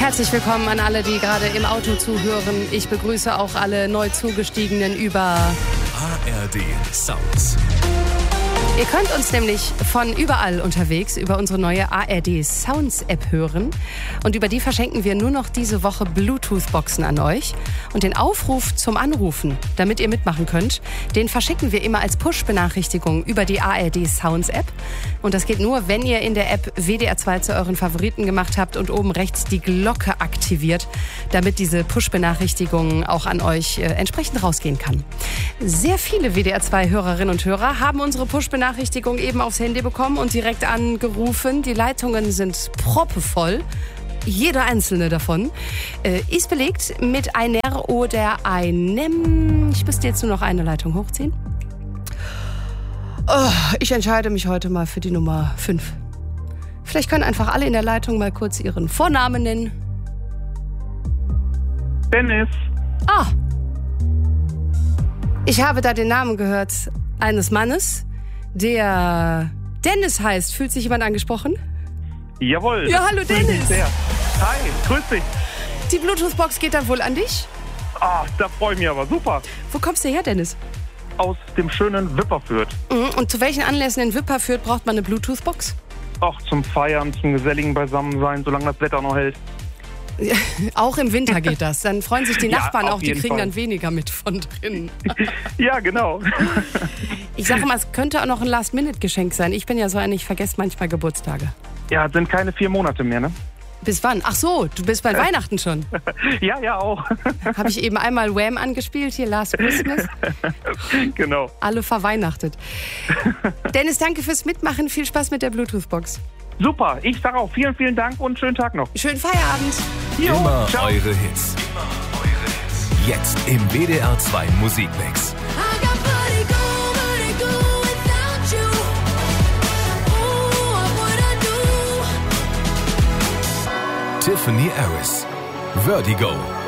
Herzlich willkommen an alle, die gerade im Auto zuhören. Ich begrüße auch alle neu Zugestiegenen über ARD Sounds. Ihr könnt uns nämlich von überall unterwegs über unsere neue ARD Sounds App hören. Und über die verschenken wir nur noch diese Woche Bluetooth-Boxen an euch. Und den Aufruf zum Anrufen, damit ihr mitmachen könnt, den verschicken wir immer als Push-Benachrichtigung über die ARD Sounds App. Und das geht nur, wenn ihr in der App WDR 2 zu euren Favoriten gemacht habt und oben rechts die Glocke aktiviert, damit diese Push-Benachrichtigung auch an euch entsprechend rausgehen kann. Sehr viele WDR 2 Hörerinnen und Hörer haben unsere Push-Benachrichtigung eben aufs Handy bekommen und direkt angerufen. Die Leitungen sind proppevoll. Jede einzelne davon ist belegt mit einer oder einem. Ich müsste jetzt nur noch eine Leitung hochziehen. Oh, ich entscheide mich heute mal für die Nummer 5. Vielleicht können einfach alle in der Leitung mal kurz ihren Vornamen nennen. Dennis. Ah. Ich habe da den Namen gehört eines Mannes, der Dennis heißt. Fühlt sich jemand angesprochen? Jawohl. Ja, hallo Dennis. Hi, grüß dich. Die Bluetooth-Box geht dann wohl an dich? Ah, da freue ich mich aber. Super. Wo kommst du her, Dennis? Aus dem schönen Wipperfürth. Und zu welchen Anlässen in Wipperfürth braucht man eine Bluetooth-Box? Auch zum Feiern, zum geselligen Beisammensein, solange das Wetter noch hält. Ja, auch im Winter geht das. Dann freuen sich die Ja, Nachbarn auf auch, die jeden kriegen Fall. dann weniger mit von drinnen. Ja, genau. Ich sage mal, es könnte auch noch ein Last-Minute-Geschenk sein. Ich bin ja so ein, ich vergesse manchmal Geburtstage. Ja, es sind keine 4 Monate mehr, ne? Bis wann? Ach so, du bist bei Weihnachten schon. Ja, auch. Habe ich eben einmal Wham angespielt, hier Last Christmas. Genau. Alle verweihnachtet. Dennis, danke fürs Mitmachen. Viel Spaß mit der Bluetooth-Box. Super. Ich sage auch vielen, vielen Dank und schönen Tag noch. Schönen Feierabend. Jo, Immer ciao. eure Hits. Jetzt im WDR 2 Musikmix. Tiffany Harris, Vertigo.